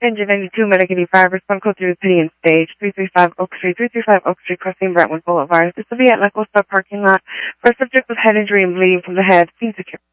Engine 92, Medic 85, respond code 3 Penny and Stage, 335 Oak Street, crossing Brentwood Boulevard. This will be at La Costa parking lot for a subject with head injury and bleeding from the head. Please secure.